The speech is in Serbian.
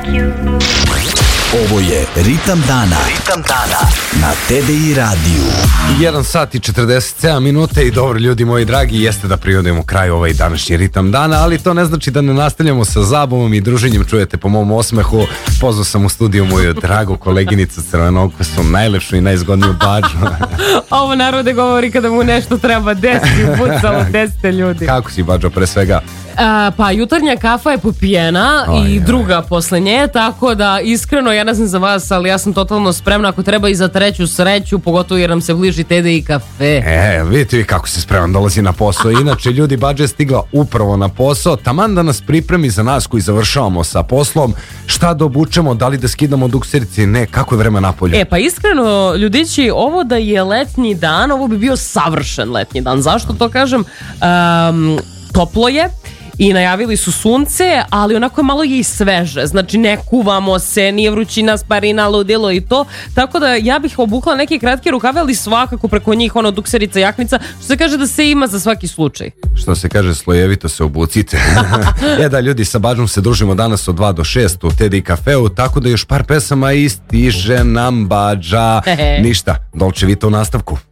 Ovo je Ritam dana. Ritam dana na TDI radiju. 1 sat i 47 minuta i dobro, ljudi moji dragi, jeste da privodimo kraju ovaj današnji Ritam dana, ali to ne znači da ne nastavljamo sa zabavom i druženjem. Čujete po mom osmehu, pozvao sam u studiju moju dragu koleginicu crvenokosu, najlepšu i najzgodniju Badžu. Ovo narode govori kada mu nešto treba, desiti pucalo, desite ljudi. Kako si, Badžo, pre svega? Pa jutarnja kafa je popijena i druga posle nje, tako da iskreno ja ne znam za vas, ali ja sam totalno spremna ako treba i za treću sreću, pogotovo jer nam se bliži TDI kafe. Vidite vi kako se spreman dolazi na posao. Inače, ljudi, Badža je stigla upravo na posao, taman da nas pripremi za nas koji završavamo sa poslom, šta da obučemo, da li da skidamo dukserice, ne, kako je vreme napolju. Pa iskreno, ljudići, ovo da je letnji dan, ovo bi bio savršen letnji dan. Zašto to kažem? Toplo je i najavili su sunce, ali onako je malo je i sveže, znači ne kuvamo se, nije vrućina, sparina, ludilo i to, tako da ja bih obukla neke kratke rukave, ali svakako preko njih ono dukserica, jaknica, što se kaže da se ima za svaki slučaj. Što se kaže, slojevito se obucite. Da, ljudi, sa Badžom se družimo danas od 2 do 6 u TDI kafeu, tako da još par pesama i stiže nam Badža. Ništa, Dolce Vita u nastavku.